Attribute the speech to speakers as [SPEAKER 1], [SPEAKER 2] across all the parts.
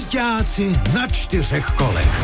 [SPEAKER 1] Víťáci na 4 kolech.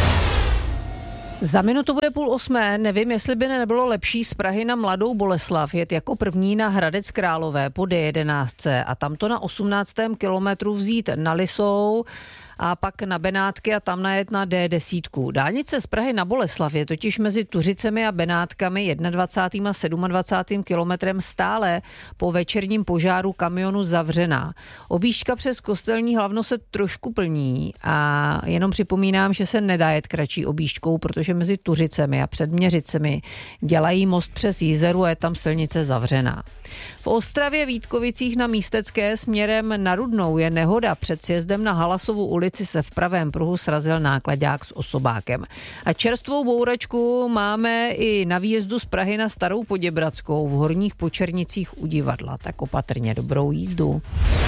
[SPEAKER 2] Za minutu bude 7:30, nevím, jestli by nebylo lepší z Prahy na Mladou Boleslav jet jako první na Hradec Králové po D11 a tamto na 18. kilometru vzít na Lisou a pak na Benátky a tam najet na D10. Dálnice z Prahy na Boleslav je totiž mezi Tuřicemi a Benátkami 21. a 27. kilometrem stále po večerním požáru kamionu zavřená. Objížďka přes Kostelní Hlavno se trošku plní a jenom připomínám, že se nedá jet kratší objížďkou, protože mezi Tuřicemi a Předměřicemi dělají most přes Jizeru a je tam silnice zavřená. V Ostravě Vítkovicích na Místecké směrem na Rudnou je nehoda. Před sjezdem na Halasovu ulici se v pravém pruhu srazil náklaďák s osobákem. A čerstvou bouračku máme i na výjezdu z Prahy na Starou Poděbradskou v Horních Počernicích u divadla. Tak opatrně, dobrou jízdu.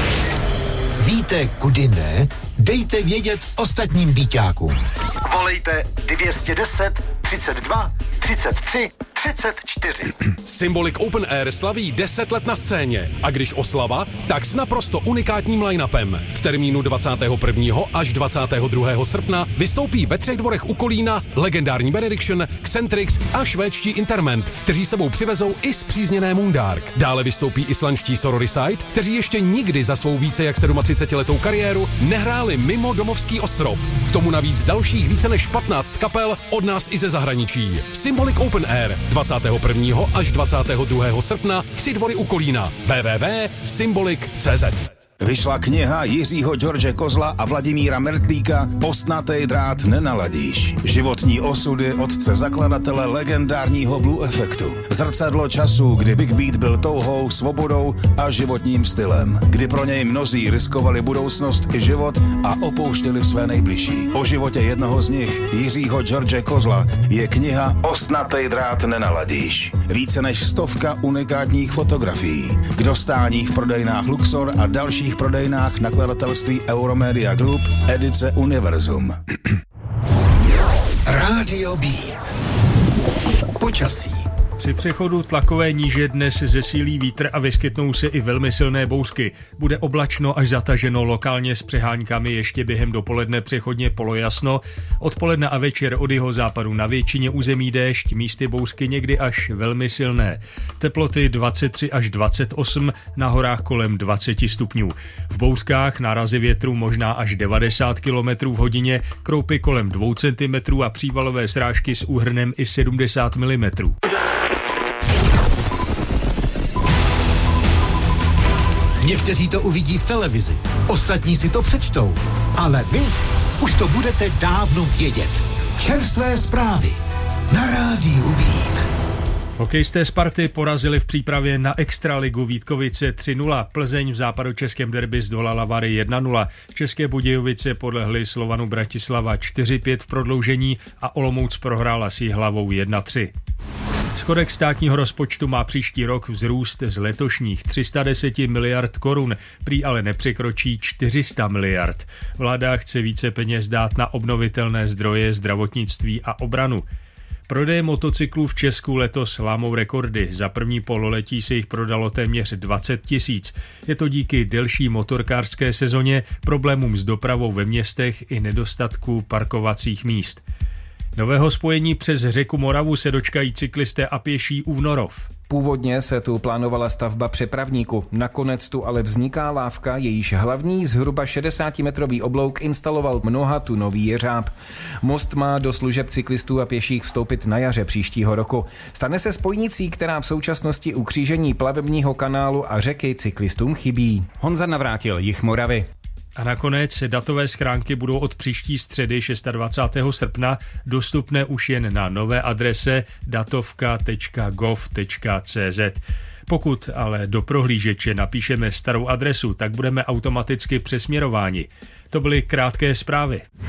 [SPEAKER 1] Víte, kudy ne? Dejte vědět ostatním víťákům.
[SPEAKER 3] Volejte 210 32 33 34.
[SPEAKER 4] Symbolic Open Air slaví 10 let na scéně. A když oslava, tak s naprosto unikátním line-upem. V termínu 21. až 22. srpna vystoupí ve 3 dvorech u Kolína legendární Benediction, Xentrix a švédští Interment, kteří sebou přivezou i spřízněné Moondark. Dále vystoupí islandští Sororicide, kteří ještě nikdy za svou více jak 37letou kariéru nehráli mimo domovský ostrov. K tomu navíc dalších více než 15 kapel od nás i ze zahraničí. Symbolic Open Air 21. až 22. srpna 3 dvory u Kolína. www.symbolic.cz.
[SPEAKER 5] Vyšla kniha Jiřího George Kozla a Vladimíra Mertlíka Ostnatej drát nenaladíš. Životní osudy otce zakladatele legendárního Blue Effectu. Zrcadlo času, kdy Big Beat byl touhou, svobodou a životním stylem. Kdy pro něj mnozí riskovali budoucnost i život a opouštěli své nejbližší. O životě jednoho z nich, Jiřího George Kozla, je kniha Ostnatej drát nenaladíš. Více než 100 unikátních fotografií. K dostání v prodejnách Luxor a dalších prodejnách nakladatelství Euromedia Group, edice Univerzum.
[SPEAKER 1] Rádio Beat. Počasí.
[SPEAKER 6] Při přechodu tlakové níže dnes zesílí vítr a vyskytnou se i velmi silné bouřky. Bude oblačno až zataženo, lokálně s přeháňkami ještě během dopoledne přechodně polojasno. Odpoledne a večer od jihozápadu na většině území déšť, místy bouřky někdy až velmi silné. Teploty 23 až 28, na horách kolem 20 stupňů. V bouřkách nárazy větru možná až 90 km v hodině, kroupy kolem 2 cm a přívalové srážky s úhrnem i 70 mm.
[SPEAKER 1] Někteří to uvidí v televizi, ostatní si to přečtou, ale vy už to budete dávno vědět. Čerstvé zprávy na Rádiu Beat.
[SPEAKER 6] Hokejisté Sparty porazili v přípravě na Extraligu Vítkovice 3-0. Plzeň v západočeském derby zdolala Vary 1-0. České Budějovice podlehly Slovanu Bratislava 4-5 v prodloužení a Olomouc prohrála s Jihlavou 1-3. Schodek státního rozpočtu má příští rok vzrůst z letošních 310 miliard korun, prý ale nepřekročí 400 miliard. Vláda chce více peněz dát na obnovitelné zdroje, zdravotnictví a obranu. Prodeje motocyklů v Česku letos lámou rekordy. Za první pololetí se jich prodalo téměř 20 000. Je to díky delší motorkářské sezóně, problémům s dopravou ve městech i nedostatku parkovacích míst. Nového spojení přes řeku Moravu se dočkají cyklisté a pěší u Vnorov.
[SPEAKER 7] Původně se tu plánovala stavba přepravníku, nakonec tu ale vzniká lávka, jejíž hlavní zhruba 60-metrový oblouk instaloval mnohatunový jeřáb. Most má do služeb cyklistů a pěších vstoupit na jaře příštího roku. Stane se spojnicí, která v současnosti u křížení plavebního kanálu a řeky cyklistům chybí. Honza Navrátil, Jih Moravy.
[SPEAKER 6] A nakonec datové schránky budou od příští středy 26. srpna dostupné už jen na nové adrese datovka.gov.cz. Pokud ale do prohlížeče napíšeme starou adresu, tak budeme automaticky přesměrováni. To byly krátké zprávy.